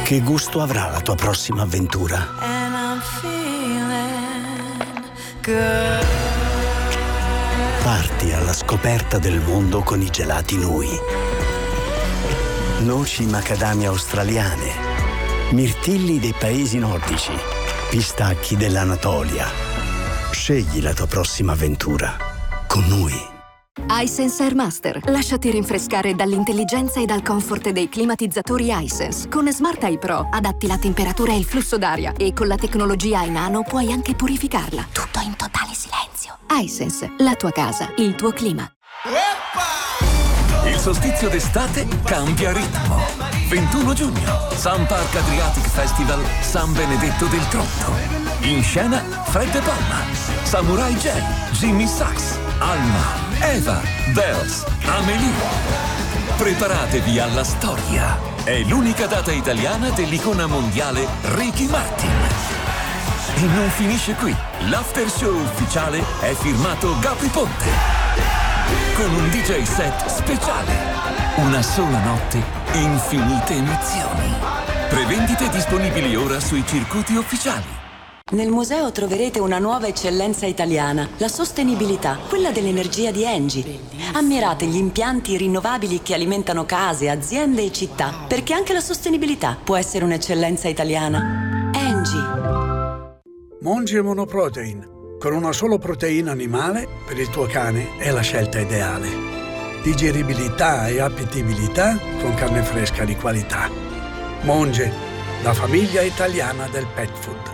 Che gusto avrà la tua prossima avventura? Parti alla scoperta del mondo con i gelati Nui. Noci macadamia australiane, mirtilli dei paesi nordici, pistacchi dell'Anatolia. Scegli la tua prossima avventura con Nui. iSense Air Master. Lasciati rinfrescare dall'intelligenza e dal comfort dei climatizzatori iSense. Con Smart Eye Pro adatti la temperatura e il flusso d'aria e con la tecnologia iNano puoi anche purificarla. Tutto in totale silenzio. iSense, la tua casa, il tuo clima. Il solstizio d'estate cambia ritmo. 21 giugno, Sun Park Adriatic Festival San Benedetto del Tronto. In scena Fred De Palma, Samurai J, Jimmy Sachs, Alma, Eva, Bells, Amelie. Preparatevi alla storia. È l'unica data italiana dell'icona mondiale Ricky Martin. E non finisce qui. L'after show ufficiale è firmato Gabri Ponte. Con un DJ set speciale. Una sola notte, infinite emozioni. Prevendite disponibili ora sui circuiti ufficiali. Nel museo troverete una nuova eccellenza italiana, la sostenibilità, quella dell'energia di Engie. Ammirate gli impianti rinnovabili che alimentano case, aziende e città, perché anche la sostenibilità può essere un'eccellenza italiana. Engie. Monge Monoprotein. Con una sola proteina animale, per il tuo cane è la scelta ideale. Digeribilità e appetibilità con carne fresca di qualità. Monge, la famiglia italiana del pet food.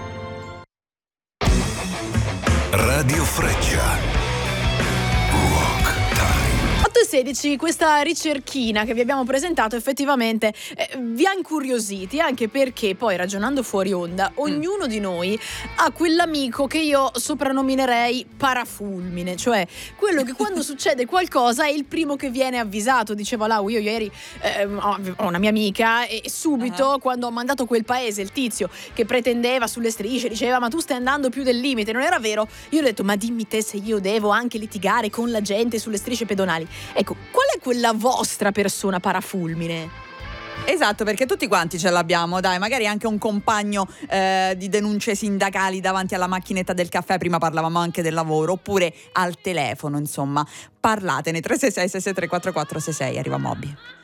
Radio Freccia. Rock Time. 8:16, questa ricerchina che vi abbiamo presentato effettivamente vi ha incuriositi, anche perché poi, ragionando fuori onda, ognuno di noi ha quell'amico che io soprannominerei parafulmine, cioè quello che quando succede qualcosa è il primo che viene avvisato. Diceva Lau, io ieri ho una mia amica e subito quando ho mandato quel paese il tizio che pretendeva sulle strisce, diceva ma tu stai andando più del limite, non era vero? Io ho detto ma dimmi te se io devo anche litigare con la gente sulle strisce pedonali. Ecco, qual è quella vostra persona parafulmine? Esatto, perché tutti quanti ce l'abbiamo, dai, magari anche un compagno di denunce sindacali davanti alla macchinetta del caffè, prima parlavamo anche del lavoro, oppure al telefono, insomma. Parlatene, 366 663 4466, arriva Moby.